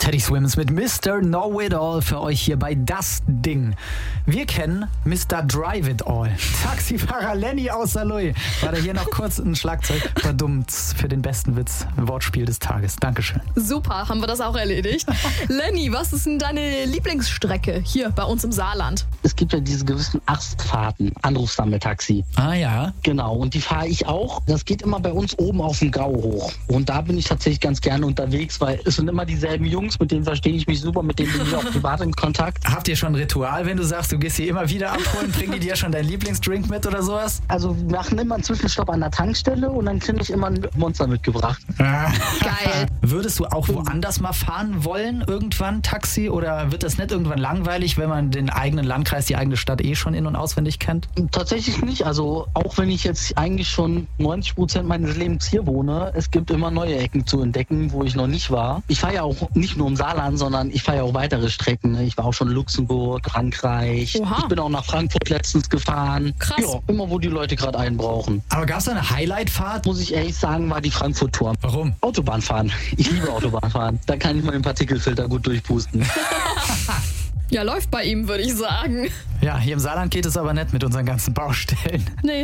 Teddy Swims mit Mr. Know It All für euch hier bei Das Ding. Wir kennen Mr. Drive It All. Taxifahrer Lenny aus Saarlouis. War da hier noch kurz ein Schlagzeug verdummt für den besten Witz, Wortspiel des Tages. Dankeschön. Super, haben wir das auch erledigt. Lenny, was ist denn deine Lieblingsstrecke hier bei uns im Saarland? Es gibt ja diese gewissen Astfahrten, Anrufsammeltaxi. Ah ja. Genau, und die fahre ich auch. Das geht immer bei uns oben auf dem Gau hoch. Und da bin ich tatsächlich ganz gerne unterwegs, weil es sind immer dieselben Jungs, mit denen verstehe ich mich super, mit denen bin ich auch privat in Kontakt. Habt ihr schon ein Ritual, wenn du sagst, du gehst sie immer wieder abholen? Bringen die dir schon deinen Lieblingsdrink mit oder sowas? Also wir machen immer einen Zwischenstopp an der Tankstelle und dann kriege ich immer ein Monster mitgebracht. Geil. Würdest du auch woanders mal fahren wollen, irgendwann Taxi? Oder wird das nicht irgendwann langweilig, wenn man den eigenen Landkreis, die eigene Stadt schon in- und auswendig kennt? Tatsächlich nicht. Also auch wenn ich jetzt eigentlich schon 90% meines Lebens hier wohne, es gibt immer neue Ecken zu entdecken, wo ich noch nicht war. Ich fahre ja auch nicht nur im Saarland, sondern ich fahre ja auch weitere Strecken. Ich war auch schon in Luxemburg, Frankreich. Oha. Ich bin auch nach Frankfurt letztens gefahren. Krass. Ja, immer wo die Leute gerade einen brauchen. Aber gab es da eine Highlight-Fahrt? Muss ich ehrlich sagen, war die Frankfurt-Tour. Warum? Autobahn fahren. Ich liebe Autobahn fahren. Da kann ich mal den Partikelfilter gut durchpusten. Ja, läuft bei ihm, würde ich sagen. Ja, hier im Saarland geht es aber nicht mit unseren ganzen Baustellen. Nee.